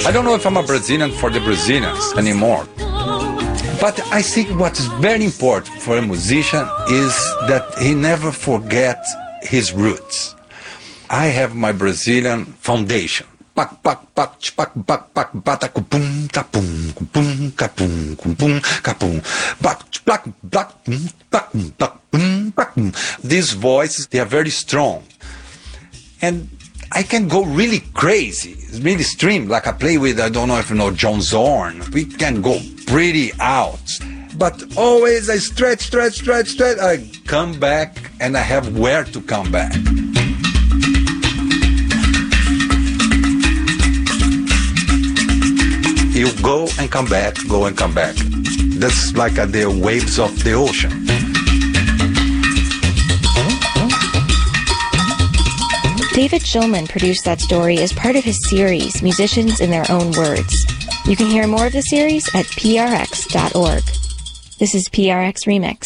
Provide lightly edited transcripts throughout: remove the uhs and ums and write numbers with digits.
I don't know if I'm a Brazilian for the Brazilians anymore. But I think what's very important for a musician is that he never forgets his roots. I have my Brazilian foundation. Pak pak pak pak pak pak bata kupum kapum kupum kapum kupum kapum pak pak pak pak pak pak. These voices, they are very strong, and I can go really crazy, really stream. Like I play with, I don't know if you know John Zorn. We can go pretty out, but always I stretch. I come back, and I have where to come back. You go and come back, go and come back. That's like the waves of the ocean. David Shulman produced that story as part of his series, Musicians in Their Own Words. You can hear more of the series at prx.org. This is PRX Remix.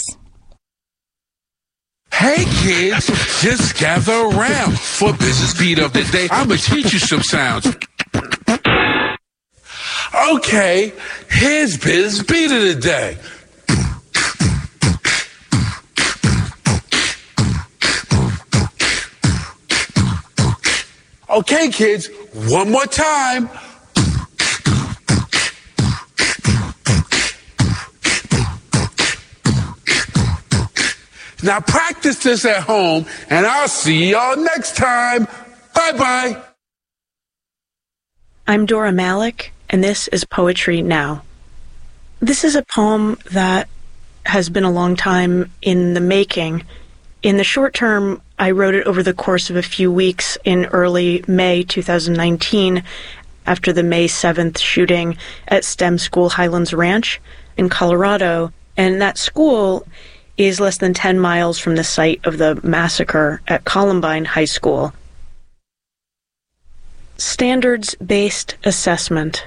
Hey kids, just gather around for Business Beat of the Day. I'm gonna teach you some sounds. Okay, here's Biz Beat of the Day. Okay, kids, one more time. Now practice this at home, and I'll see y'all next time. Bye-bye. I'm Dora Malik, and this is Poetry Now. This is a poem that has been a long time in the making. In the short term, I wrote it over the course of a few weeks in early May 2019 after the May 7th shooting at STEM School Highlands Ranch in Colorado. And that school is less than 10 miles from the site of the massacre at Columbine High School. Standards-based assessment.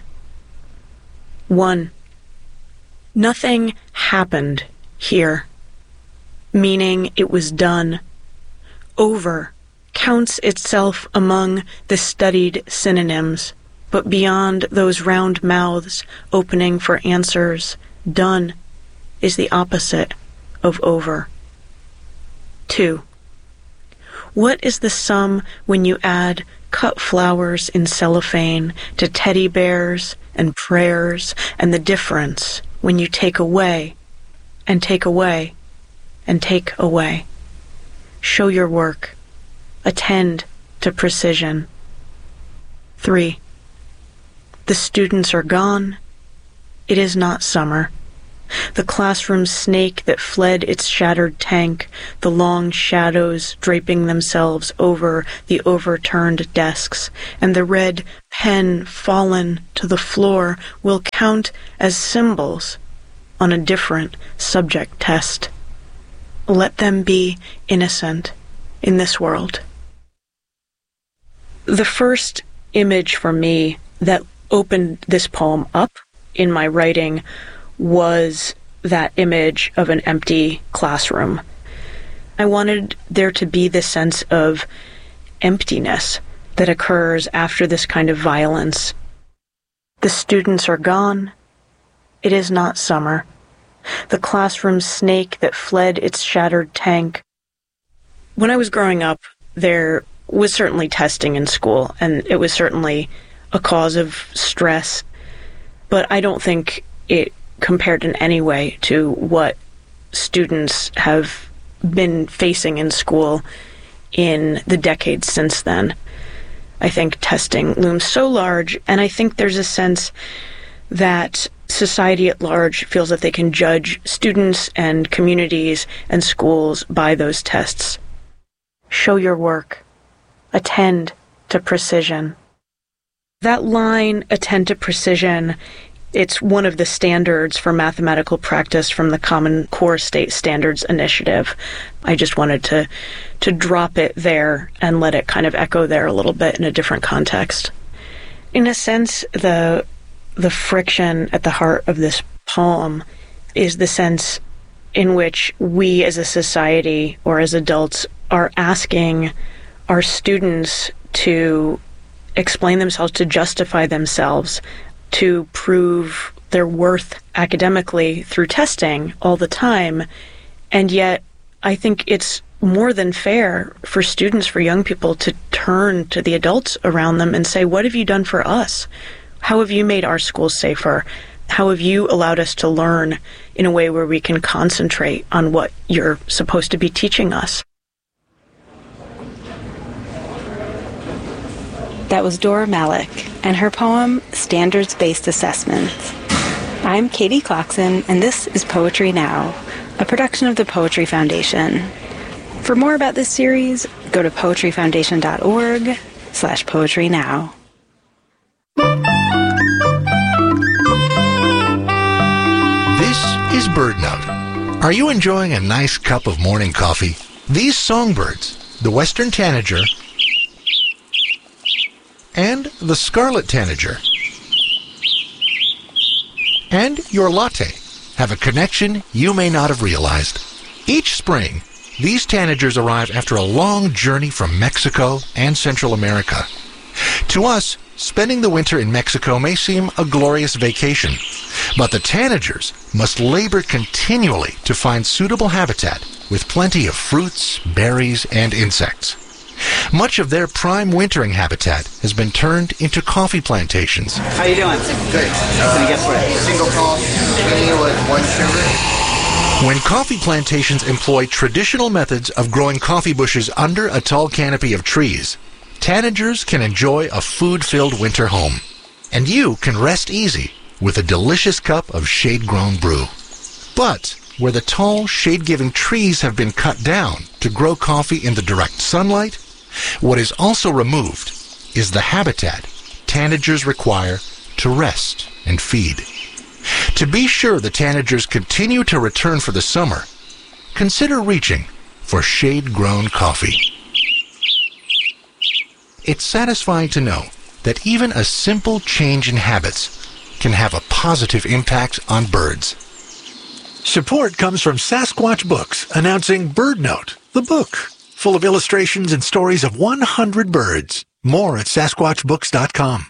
1. Nothing happened here, meaning it was done. Over counts itself among the studied synonyms, but beyond those round mouths opening for answers, done is the opposite of over. 2. What is the sum when you add cut flowers in cellophane to teddy bears and prayers, and the difference when you take away and take away and take away? Show your work. Attend to precision. 3. The students are gone. It is not summer. The classroom snake that fled its shattered tank, the long shadows draping themselves over the overturned desks, and the red pen fallen to the floor will count as symbols on a different subject test. Let them be innocent in this world. The first image for me that opened this poem up in my writing was that image of an empty classroom. I wanted there to be this sense of emptiness that occurs after this kind of violence. The students are gone. It is not summer. The classroom snake that fled its shattered tank. When I was growing up, there was certainly testing in school, and it was certainly a cause of stress, but I don't think it compared in any way to what students have been facing in school in the decades since then. I think testing looms so large, and I think there's a sense that society at large feels that they can judge students and communities and schools by those tests. Show your work. Attend to precision. That line, attend to precision, it's one of the standards for mathematical practice from the Common Core State Standards Initiative. I just wanted to drop it there and let it kind of echo there a little bit in a different context. In a sense, the friction at the heart of this poem is the sense in which we as a society or as adults are asking our students to explain themselves, to justify themselves, to prove their worth academically through testing all the time. And yet, I think it's more than fair for students, for young people, to turn to the adults around them and say, what have you done for us? How have you made our schools safer? How have you allowed us to learn in a way where we can concentrate on what you're supposed to be teaching us? That was Dora Malik and her poem, Standards-Based Assessment. I'm Katie Clarkson, and this is Poetry Now, a production of the Poetry Foundation. For more about this series, go to poetryfoundation.org/poetrynow. This is BirdNote. Are you enjoying a nice cup of morning coffee? These songbirds, the western tanager and the scarlet tanager, and your latte, have a connection you may not have realized. Each spring, these tanagers arrive after a long journey from Mexico and Central America. To us, spending the winter in Mexico may seem a glorious vacation, but the tanagers must labor continually to find suitable habitat with plenty of fruits, berries, and insects. Much of their prime wintering habitat has been turned into coffee plantations. How you doing? Good. Can I guess what? Single coffee with 1 sugar. When coffee plantations employ traditional methods of growing coffee bushes under a tall canopy of trees, tanagers can enjoy a food-filled winter home. And you can rest easy with a delicious cup of shade-grown brew. But where the tall, shade-giving trees have been cut down to grow coffee in the direct sunlight, what is also removed is the habitat tanagers require to rest and feed. To be sure the tanagers continue to return for the summer, consider reaching for shade-grown coffee. It's satisfying to know that even a simple change in habits can have a positive impact on birds. Support comes from Sasquatch Books, announcing BirdNote, the book, full of illustrations and stories of 100 birds. More at sasquatchbooks.com.